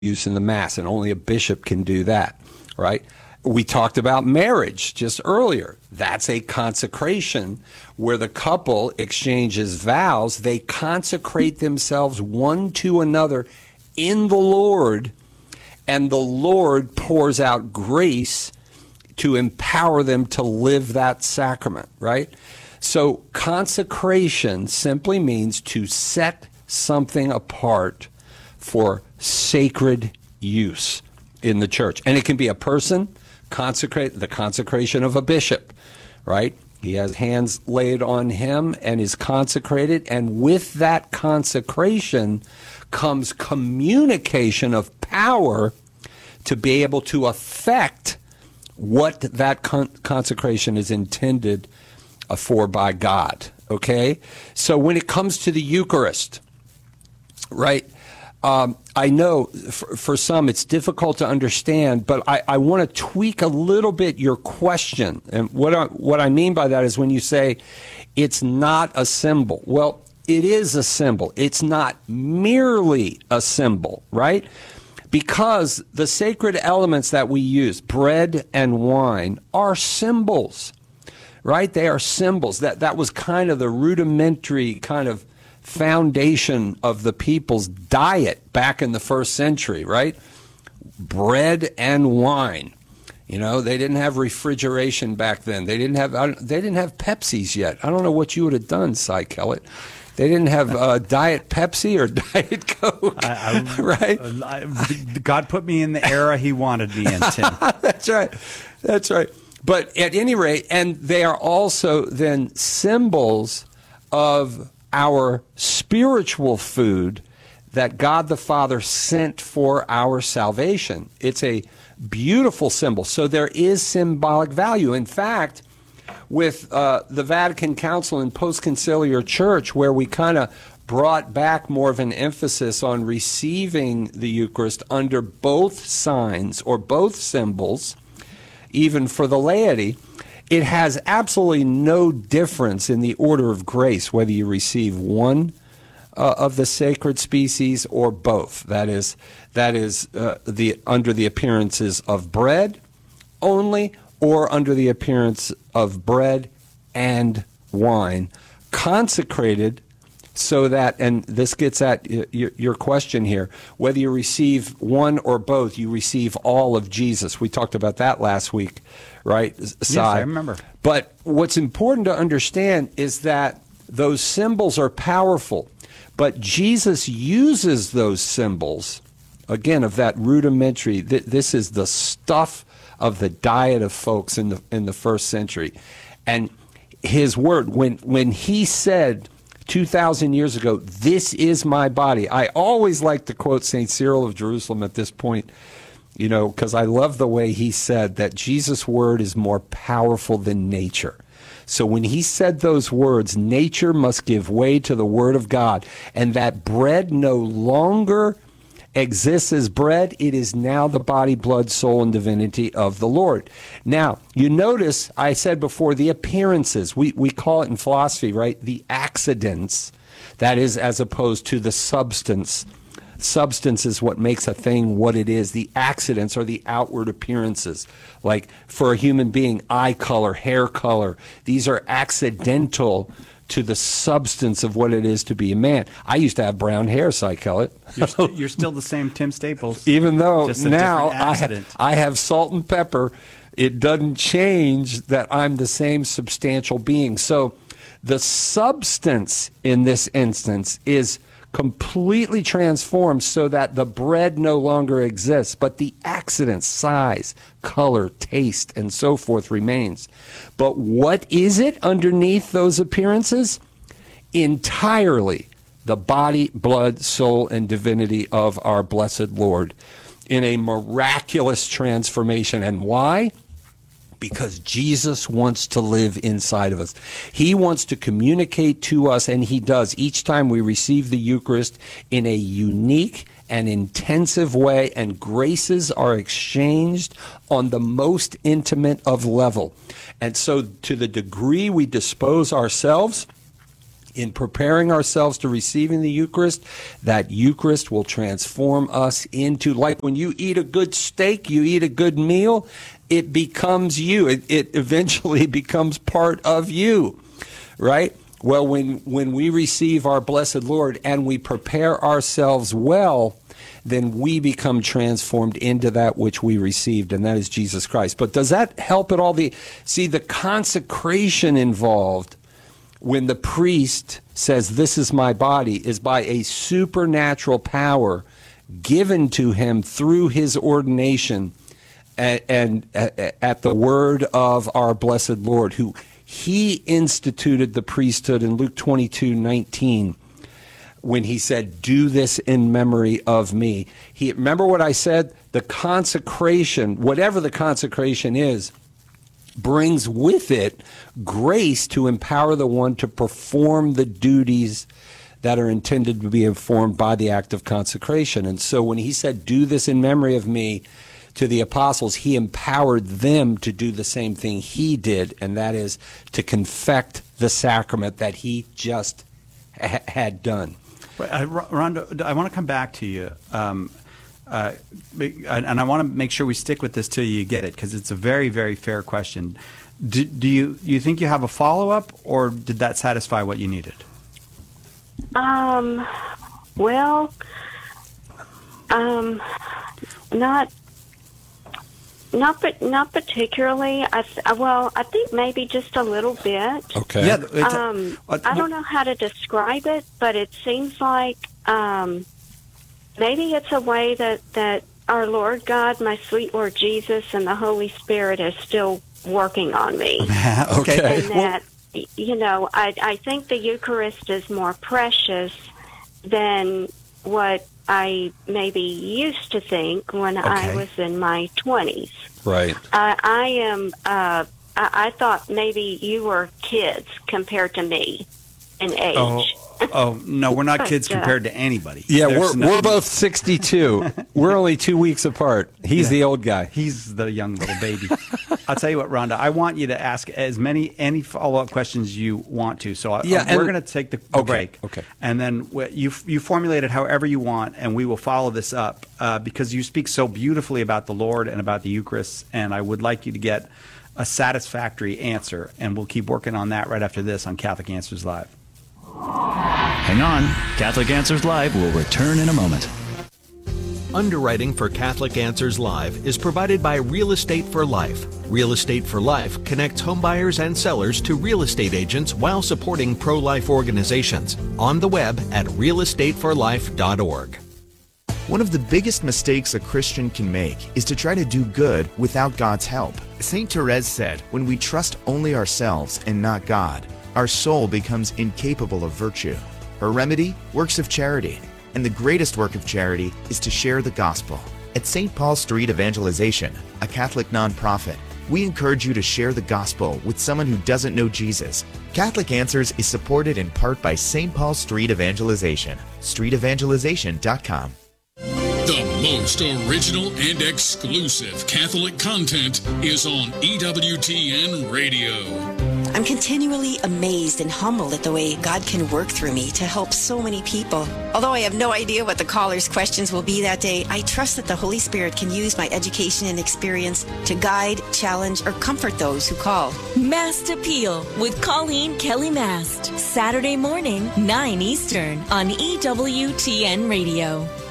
use in the Mass, and only a bishop can do that, right? We talked about marriage just earlier. That's a consecration where the couple exchanges vows. They consecrate themselves one to another in the Lord, and the Lord pours out grace to empower them to live that sacrament, right? So consecration simply means to set something apart for sacred use in the church. And it can be a person, the consecration of a bishop, right? He has hands laid on him and is consecrated. And with that consecration comes communication of power to be able to affect what that consecration is intended for by God, okay? So when it comes to the Eucharist, right, I know for some it's difficult to understand, but I want to tweak a little bit your question. And what I mean by that is when you say it's not a symbol. Well, it is a symbol. It's not merely a symbol, right? Because the sacred elements that we use, bread and wine, are symbols, right? They are symbols. That was kind of the rudimentary kind of foundation of the people's diet back in the first century, right? Bread and wine. You know, they didn't have refrigeration back then. They didn't have Pepsis yet. I don't know what you would have done, Cy Kellett. They didn't have Diet Pepsi or Diet Coke, right? God put me in the era he wanted me in, Tim. That's right. That's right. But at any rate, and they are also then symbols of our spiritual food that God the Father sent for our salvation. It's a beautiful symbol. So there is symbolic value. In fact, with the Vatican Council and Post-Conciliar Church, where we kind of brought back more of an emphasis on receiving the Eucharist under both signs or both symbols, even for the laity, it has absolutely no difference in the order of grace whether you receive one of the sacred species or both. That is under the appearances of bread only, or under the appearance of bread and wine, consecrated so that, and this gets at your question here, whether you receive one or both, you receive all of Jesus. We talked about that last week, right, Si? Yes, I remember. But what's important to understand is that those symbols are powerful, but Jesus uses those symbols, again, of that rudimentary, this is the stuff of the diet of folks in the first century. And his word, when he said 2,000 years ago, "This is my body," I always like to quote St. Cyril of Jerusalem at this point, you know, because I love the way he said that Jesus' word is more powerful than nature. So when he said those words, nature must give way to the word of God, and that bread no longer exists as bread, it is now the body, blood, soul, and divinity of the Lord. Now, you notice I said before the appearances, we call it in philosophy, right, the accidents, that is as opposed to the substance. Substance is what makes a thing what it is. The accidents are the outward appearances. Like for a human being, eye color, hair color, these are accidental to the substance of what it is to be a man. I used to have brown hair, Cy Kellett. You're still the same Tim Staples. Even though just a now accident. I have salt and pepper, it doesn't change that I'm the same substantial being. So the substance in this instance is completely transformed so that the bread no longer exists, but the accident, size, color, taste, and so forth remains. But what is it underneath those appearances? Entirely the body, blood, soul, and divinity of our blessed Lord in a miraculous transformation. And why? Because Jesus wants to live inside of us. He wants to communicate to us, and he does each time we receive the Eucharist in a unique and intensive way, and graces are exchanged on the most intimate of level. And so to the degree we dispose ourselves In preparing ourselves to receiving the Eucharist, that Eucharist will transform us into, like when you eat a good steak, you eat a good meal, it becomes you. It eventually becomes part of you, right? Well, when we receive our blessed Lord and we prepare ourselves well, then we become transformed into that which we received, and that is Jesus Christ. But does that help at all? See, the consecration involved when the priest says, "This is my body," is by a supernatural power given to him through his ordination and at the word of our blessed Lord, who he instituted the priesthood in Luke 22:19. When he said, "Do this in memory of me." Remember what I said? The consecration, whatever the consecration is, brings with it grace to empower the one to perform the duties that are intended to be informed by the act of consecration. And so when he said, "Do this in memory of me," to the apostles, he empowered them to do the same thing he did, and that is to confect the sacrament that he just had done. Rhonda, I want to come back to you, and I want to make sure we stick with this till you get it, because it's a very, very fair question. Do you think you have a follow-up, or did that satisfy what you needed? Well, not particularly. I think maybe just a little bit. Okay. Yeah. I don't know how to describe it, but it seems like maybe it's a way that our Lord God, my sweet Lord Jesus, and the Holy Spirit is still working on me. Okay. And that, I think the Eucharist is more precious than what I maybe used to think when I was in my 20s. Right. I thought maybe you were kids compared to me in age. Oh no, we're not kids compared to anybody. Yeah, we're both 62. We're only 2 weeks apart. He's the old guy. He's the young little baby. I'll tell you what, Rhonda, I want you to ask any follow-up questions you want to. So we're going to take the break. Okay. And then you formulate it however you want, and we will follow this up because you speak so beautifully about the Lord and about the Eucharist, and I would like you to get a satisfactory answer, and we'll keep working on that right after this on Catholic Answers Live. Hang on. Catholic Answers Live will return in a moment. Underwriting for Catholic Answers Live is provided by Real Estate for Life. Real Estate for Life connects homebuyers and sellers to real estate agents while supporting pro-life organizations. On the web at realestateforlife.org. One of the biggest mistakes a Christian can make is to try to do good without God's help. St. Therese said, "When we trust only ourselves and not God, our soul becomes incapable of virtue." Her remedy? Works of charity. And the greatest work of charity is to share the gospel. At St. Paul Street Evangelization, a Catholic nonprofit, we encourage you to share the gospel with someone who doesn't know Jesus. Catholic Answers is supported in part by St. Paul Street Evangelization, streetevangelization.com. The most original and exclusive Catholic content is on EWTN Radio. I'm continually amazed and humbled at the way God can work through me to help so many people. Although I have no idea what the callers' questions will be that day, I trust that the Holy Spirit can use my education and experience to guide, challenge, or comfort those who call. Mast Appeal with Colleen Kelly Mast. Saturday morning, 9 Eastern on EWTN Radio.